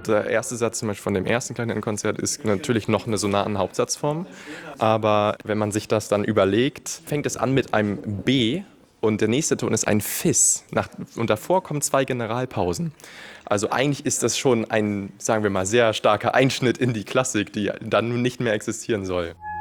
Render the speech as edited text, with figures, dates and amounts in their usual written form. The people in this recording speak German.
Der erste Satz zum Beispiel von dem ersten Klarinettenkonzert ist natürlich noch eine Sonaten-Hauptsatzform. Aber wenn man sich das dann überlegt, fängt es an mit einem B und der nächste Ton ist ein Fis. Und davor kommen 2 Generalpausen. Also eigentlich ist das schon ein, sagen wir mal, sehr starker Einschnitt in die Klassik, die dann nun nicht mehr existieren soll.